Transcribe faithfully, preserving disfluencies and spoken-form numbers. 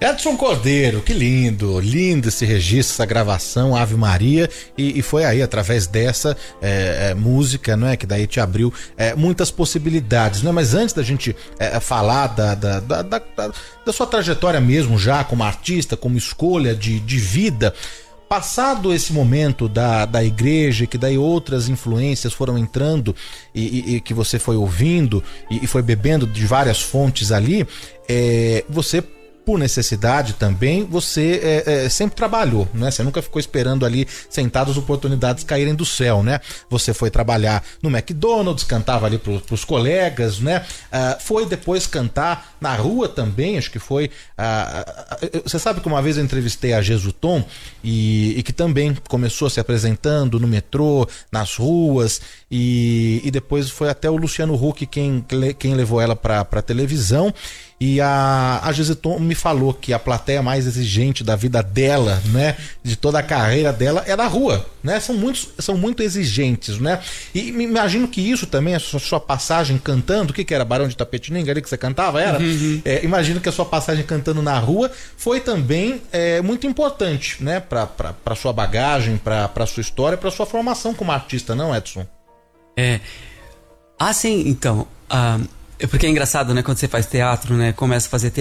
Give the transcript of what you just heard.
Edson Cordeiro, que lindo, lindo esse registro, essa gravação, Ave Maria, e, e foi aí, através dessa é, é, música, não é, que daí te abriu é, muitas possibilidades, né? Mas antes da gente é, falar da, da, da, da, da sua trajetória mesmo já como artista, como escolha de, de vida, passado esse momento da, da igreja, que daí outras influências foram entrando e, e, e que você foi ouvindo e, e foi bebendo de várias fontes ali, é, você, por necessidade também, você é, é, sempre trabalhou, né? Você nunca ficou esperando ali sentado as oportunidades caírem do céu, né? Você foi trabalhar no McDonald's, cantava ali pro, pros colegas, né? Ah, foi depois cantar na rua também, acho que foi... Ah, você sabe que uma vez eu entrevistei a Jesutom e, e que também começou se apresentando no metrô, nas ruas, e, e depois foi até o Luciano Huck quem, quem levou ela pra, pra televisão. E a, a Jesutom me falou que a plateia mais exigente da vida dela, né, de toda a carreira dela, é da rua, né? São, muitos, são muito exigentes, né? E me imagino que isso também, a sua, sua passagem cantando, o que que era? Barão de Tapetininga ali que você cantava, era? Uhum. É, imagino que a sua passagem cantando na rua foi também é, muito importante, né, pra, pra, pra sua bagagem, pra, pra sua história, pra sua formação como artista, não, Edson? É, assim, então... Uh... Porque é engraçado, né? Quando você faz teatro, né? Começa a fazer teatro.